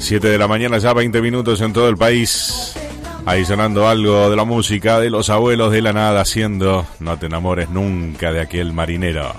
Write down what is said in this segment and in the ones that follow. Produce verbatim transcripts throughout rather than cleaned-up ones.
siete de la mañana, ya veinte minutos en todo el país. Ahí sonando algo de la música de Los Abuelos de la Nada, haciendo No te enamores nunca de aquel marinero.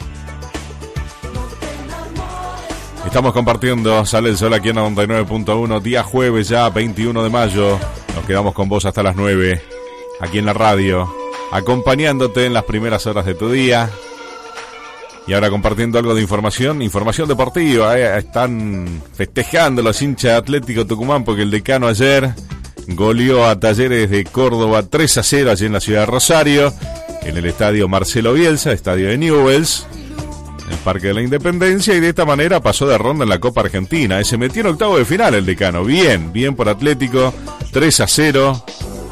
Estamos compartiendo Sale el Sol aquí en noventa y nueve punto uno, día jueves ya, veintiuno de mayo. Nos quedamos con vos hasta las nueve, aquí en la radio, acompañándote en las primeras horas de tu día. Y ahora compartiendo algo de información, información deportiva. ¿eh? Están festejando los hinchas de Atlético Tucumán porque el Decano ayer goleó a Talleres de Córdoba tres a cero allí en la ciudad de Rosario, en el estadio Marcelo Bielsa, estadio de Newell's, en el Parque de la Independencia, y de esta manera pasó de ronda en la Copa Argentina. ¿eh? Se metió en octavo de final el Decano. Bien, bien por Atlético, tres a cero.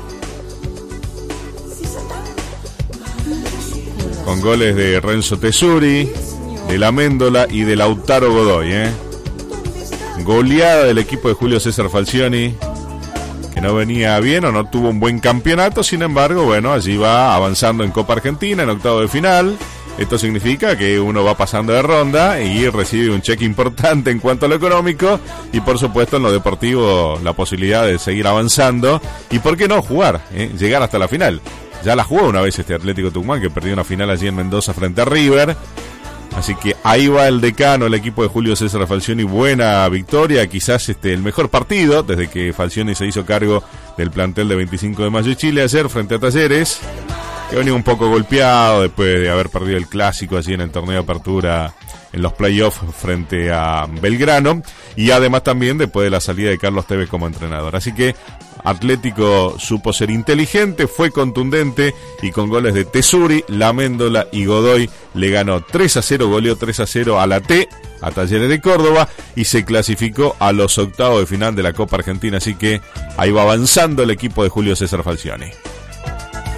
Con goles de Renzo Tesuri, de La Méndola y de Lautaro Godoy. ¿eh? Goleada del equipo de Julio César Falcioni, que no venía bien o no tuvo un buen campeonato. Sin embargo, bueno, allí va avanzando en Copa Argentina, en octavo de final. Esto significa que uno va pasando de ronda y recibe un cheque importante en cuanto a lo económico y, por supuesto, en lo deportivo, la posibilidad de seguir avanzando y, ¿por qué no, jugar? ¿eh? Llegar hasta la final. Ya la jugó una vez este Atlético Tucumán, que perdió una final allí en Mendoza frente a River. Así que ahí va el Decano, el equipo de Julio César Falcioni. Buena victoria, quizás este el mejor partido desde que Falcioni se hizo cargo del plantel de veinticinco de mayo de Chile ayer frente a Talleres, que venía un poco golpeado después de haber perdido el clásico allí en el torneo de apertura en los playoffs frente a Belgrano, y además también después de la salida de Carlos Tevez como entrenador. Así que Atlético supo ser inteligente, fue contundente y con goles de Tesuri, La Méndola y Godoy le ganó tres a cero, goleó tres a cero a la T, a Talleres de Córdoba, y se clasificó a los octavos de final de la Copa Argentina. Así que ahí va avanzando el equipo de Julio César Falcioni.